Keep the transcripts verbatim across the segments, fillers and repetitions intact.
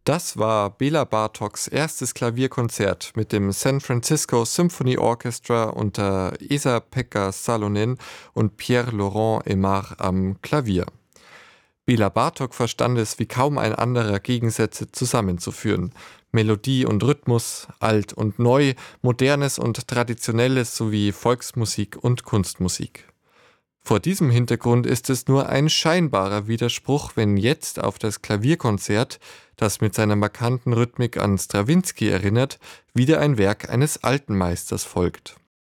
Das war Bela Bartoks erstes Klavierkonzert mit dem San Francisco Symphony Orchestra unter Esa-Pekka Salonen und Pierre-Laurent Aimard am Klavier. Bela Bartok verstand es wie kaum ein anderer, Gegensätze zusammenzuführen. Melodie und Rhythmus, alt und neu, modernes und traditionelles sowie Volksmusik und Kunstmusik. Vor diesem Hintergrund ist es nur ein scheinbarer Widerspruch, wenn jetzt auf das Klavierkonzert, das mit seiner markanten Rhythmik an Strawinsky erinnert, wieder ein Werk eines alten Meisters folgt.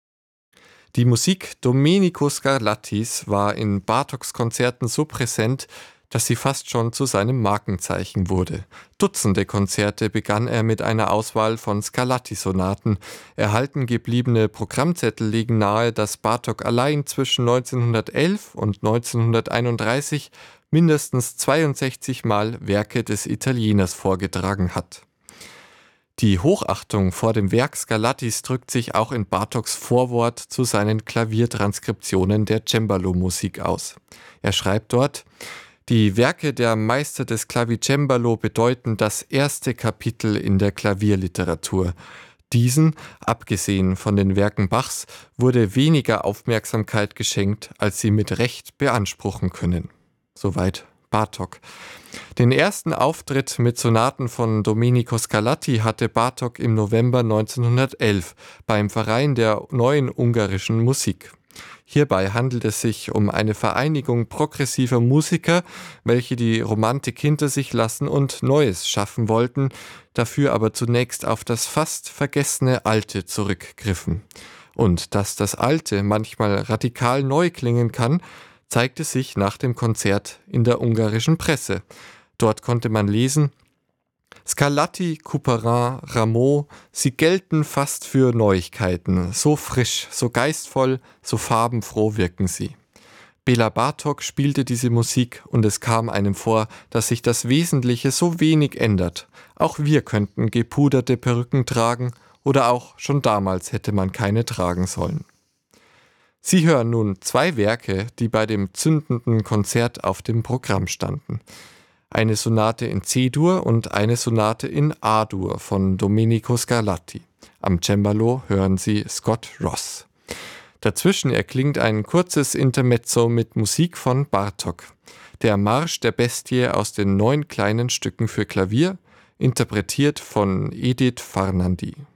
Die Musik Domenico Scarlattis war in Bartoks Konzerten so präsent, dass sie fast schon zu seinem Markenzeichen wurde. Dutzende Konzerte begann er mit einer Auswahl von Scarlatti-Sonaten. Erhalten gebliebene Programmzettel legen nahe, dass Bartok allein zwischen neunzehnhundertelf und neunzehnhunderteinunddreißig mindestens zweiundsechzig Mal Werke des Italieners vorgetragen hat. Die Hochachtung vor dem Werk Scarlattis drückt sich auch in Bartoks Vorwort zu seinen Klaviertranskriptionen der Cembalo-Musik aus. Er schreibt dort: Die Werke der Meister des Clavicembalo bedeuten das erste Kapitel in der Klavierliteratur. Diesen, abgesehen von den Werken Bachs, wurde weniger Aufmerksamkeit geschenkt, als sie mit Recht beanspruchen können. Soweit Bartok. Den ersten Auftritt mit Sonaten von Domenico Scarlatti hatte Bartok im November neunzehnhundertelf beim Verein der Neuen Ungarischen Musik. Hierbei handelt es sich um eine Vereinigung progressiver Musiker, welche die Romantik hinter sich lassen und Neues schaffen wollten, dafür aber zunächst auf das fast vergessene Alte zurückgriffen. Und dass das Alte manchmal radikal neu klingen kann, zeigte sich nach dem Konzert in der ungarischen Presse. Dort konnte man lesen: Scarlatti, Couperin, Rameau, sie gelten fast für Neuigkeiten. So frisch, so geistvoll, so farbenfroh wirken sie. Bela Bartok spielte diese Musik und es kam einem vor, dass sich das Wesentliche so wenig ändert. Auch wir könnten gepuderte Perücken tragen oder auch schon damals hätte man keine tragen sollen. Sie hören nun zwei Werke, die bei dem zündenden Konzert auf dem Programm standen. Eine Sonate in C-Dur und eine Sonate in A-Dur von Domenico Scarlatti. Am Cembalo hören Sie Scott Ross. Dazwischen erklingt ein kurzes Intermezzo mit Musik von Bartok. Der Marsch der Bestie aus den neun kleinen Stücken für Klavier, interpretiert von Edith Farnandi.